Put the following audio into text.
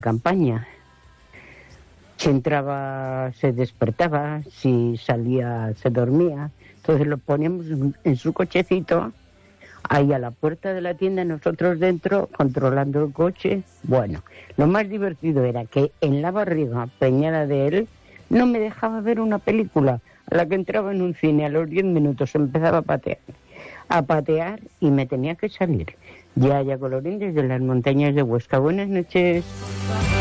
campaña. Si entraba, se despertaba, si salía, se dormía. Entonces lo poníamos en su cochecito, ahí a la puerta de la tienda, nosotros dentro, controlando el coche. Bueno, lo más divertido era que en la barriga preñada de él, no me dejaba ver una película. A la que entraba en un cine, a los 10 minutos empezaba a patear y me tenía que salir. Ya, colorín, desde las montañas de Huesca. Buenas noches.